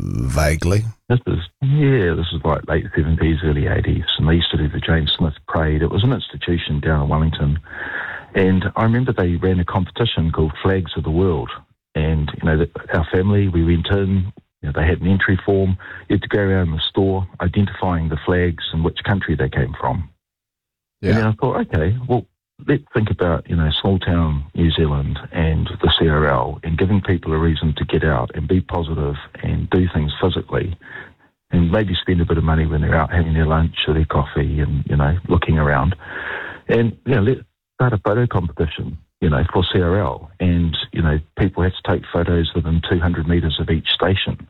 vaguely. This is like late 70s, early 80s, and they used to do the James Smith Parade. It was an institution down in Wellington, and I remember they ran a competition called Flags of the World, and, our family, we went in, they had an entry form. You had to go around the store identifying the flags and which country they came from. Yeah. And then I thought, okay, well, let's think about, small town New Zealand and the CRL and giving people a reason to get out and be positive and do things physically and maybe spend a bit of money when they're out having their lunch or their coffee and, looking around. And, let's start a photo competition, for CRL. And, people have to take photos within 200 metres of each station.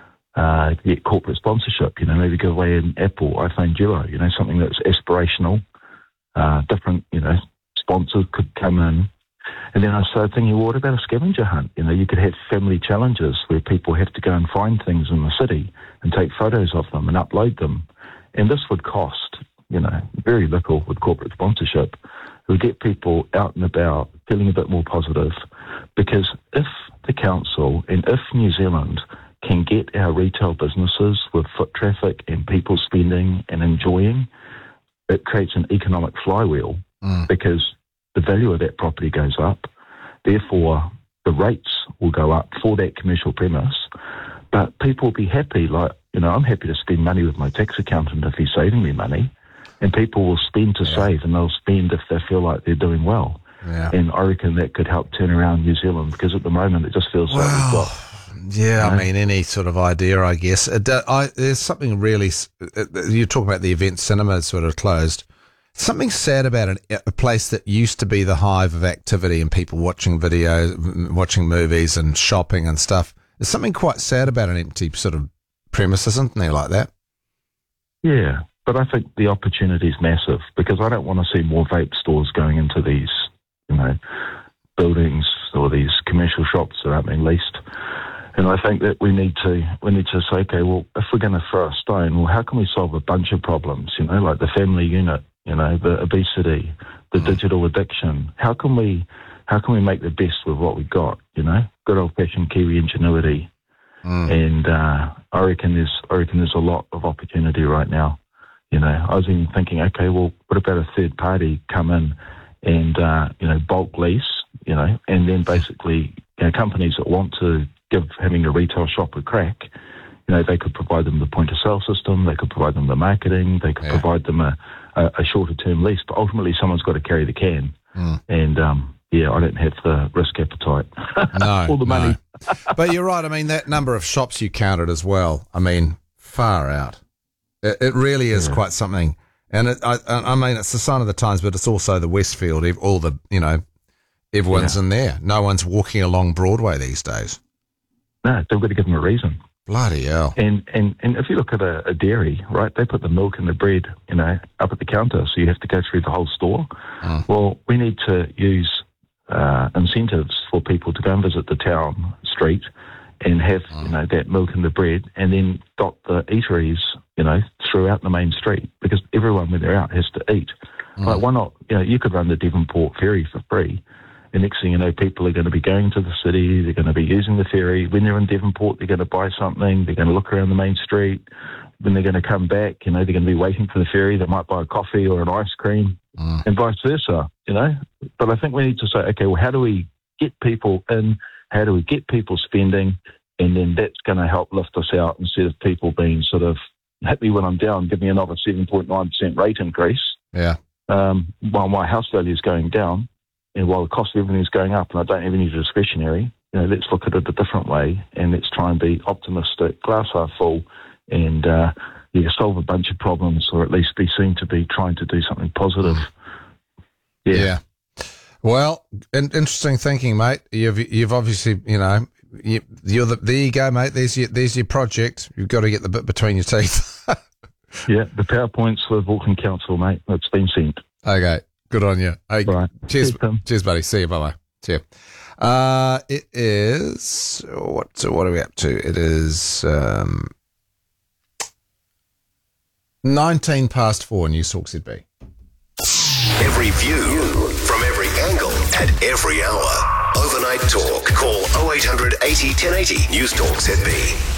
Get corporate sponsorship, maybe give away an Apple iPhone Duo, something that's aspirational. Different, sponsors could come in. And then I started thinking, well, what about a scavenger hunt? You could have family challenges where people have to go and find things in the city and take photos of them and upload them. And this would cost, very little with corporate sponsorship. It would get people out and about, feeling a bit more positive. Because if the council and if New Zealand can get our retail businesses with foot traffic and people spending and enjoying, it creates an economic flywheel because the value of that property goes up. Therefore, the rates will go up for that commercial premise, but people will be happy. Like, I'm happy to spend money with my tax accountant if he's saving me money, and people will spend to save, and they'll spend if they feel like they're doing well. Yeah. And I reckon that could help turn around New Zealand, because at the moment it just feels like we've got... Yeah, I mean, any sort of idea, I guess. There's something really... You talk about the event cinema sort of closed. Something sad about a place that used to be the hive of activity and people watching videos, watching movies and shopping and stuff. There's something quite sad about an empty sort of premise, isn't there, like that? Yeah, but I think the opportunity is massive, because I don't want to see more vape stores going into these, buildings or these commercial shops that aren't being leased. And I think that we need to say, okay, well, if we're going to throw a stone, well, how can we solve a bunch of problems, like the family unit, the obesity, the digital addiction? How can we make the best with what we've got, good old-fashioned Kiwi ingenuity? And I reckon there's a lot of opportunity right now. I was even thinking, okay, well, what about a third party come in and, bulk lease, and then basically, companies that want to give having a retail shop a crack, they could provide them the point-of-sale system, they could provide them the marketing, they could provide them a shorter-term lease, but ultimately someone's got to carry the can. And, I don't have the risk appetite. No, all the money. But you're right. I mean, that number of shops you counted as well, I mean, far out. It really is quite something. And I mean, it's the sign of the times, but it's also the Westfield, all the, everyone's in there. No one's walking along Broadway these days. No, they've got to give them a reason. Bloody hell. And if you look at a dairy, right, they put the milk and the bread, up at the counter, so you have to go through the whole store. Well, we need to use incentives for people to go and visit the town street and have, that milk and the bread, and then dot the eateries, throughout the main street, because everyone when they're out has to eat. Like, why not, you could run the Devonport ferry for free. The next thing you know, people are going to be going to the city, they're going to be using the ferry. When they're in Devonport, they're going to buy something, they're going to look around the main street. When they're going to come back, they're going to be waiting for the ferry, they might buy a coffee or an ice cream, and vice versa, But I think we need to say, okay, well, how do we get people in? How do we get people spending? And then that's going to help lift us out, instead of people being sort of, hit me when I'm down, give me another 7.9% rate increase. Yeah. While my house value is going down, and while the cost of everything is going up, and I don't have any discretionary, let's look at it a different way, and let's try and be optimistic, glass half full, and solve a bunch of problems, or at least be seen to be trying to do something positive. Yeah. Well, interesting thinking, mate. You've obviously, there you go, mate. There's your project. You've got to get the bit between your teeth. Yeah, the PowerPoints with Auckland Council, mate. It's been sent. Okay. Good on you. Hey, right. Cheers, buddy. See you. Bye-bye. See you. It is... What are we up to? It is 19 past 4, News Talk ZB. Every view, from every angle, at every hour. Overnight Talk. Call 0800 80 1080. News Talk ZB.